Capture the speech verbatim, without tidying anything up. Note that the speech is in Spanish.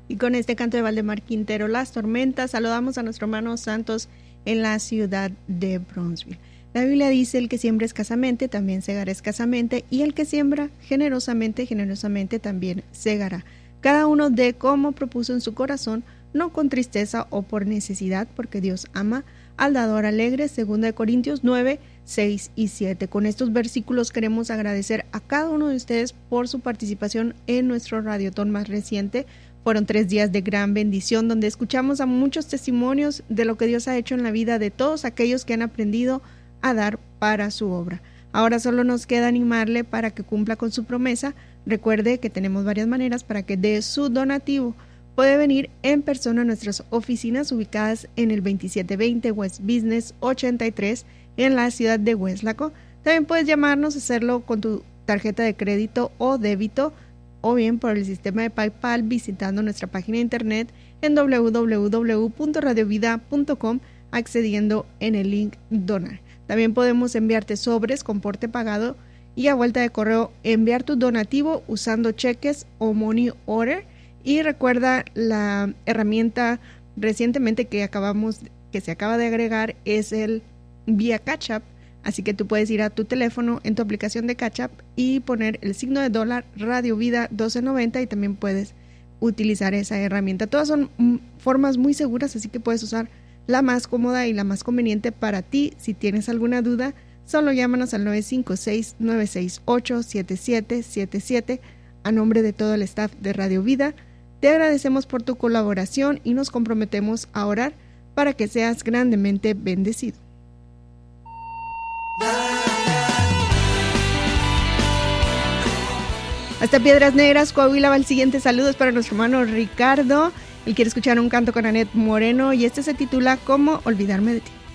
Y con este canto de Valdemar Quintero, Las Tormentas, saludamos a nuestro hermano Santos en la ciudad de Brownsville. La Biblia dice, el que siembra escasamente, también segará escasamente, y el que siembra generosamente, generosamente también segará. Cada uno dé como propuso en su corazón, no con tristeza o por necesidad, porque Dios ama al dador alegre. Segunda de Corintios nueve, seis y siete. Con estos versículos queremos agradecer a cada uno de ustedes por su participación en nuestro radiotón más reciente. Fueron tres días de gran bendición donde escuchamos a muchos testimonios de lo que Dios ha hecho en la vida de todos aquellos que han aprendido a dar para su obra. Ahora solo nos queda animarle para que cumpla con su promesa. Recuerde que tenemos varias maneras para que dé su donativo. Puede venir en persona a nuestras oficinas ubicadas en el veintisiete veinte West Business ochenta y tres en la ciudad de Weslaco. También puedes llamarnos, hacerlo con tu tarjeta de crédito o débito o bien por el sistema de PayPal visitando nuestra página de internet en doble u doble u doble u punto radio vida punto com accediendo en el link donar. También podemos enviarte sobres con porte pagado y a vuelta de correo enviar tu donativo usando cheques o money order. Y recuerda, la herramienta recientemente que acabamos que se acaba de agregar es el vía Cash App, así que tú puedes ir a tu teléfono en tu aplicación de Cash App y poner el signo de dólar Radio Vida doce noventa y también puedes utilizar esa herramienta. Todas son mm, formas muy seguras, así que puedes usar la más cómoda y la más conveniente para ti. Si tienes alguna duda, solo llámanos al nueve cinco seis, nueve seis ocho, siete siete siete siete. A nombre de todo el staff de Radio Vida, te agradecemos por tu colaboración y nos comprometemos a orar para que seas grandemente bendecido. Hasta Piedras Negras, Coahuila va el siguiente saludo, es para nuestro hermano Ricardo. Él quiere escuchar un canto con Anet Moreno y este se titula ¿Cómo olvidarme de ti?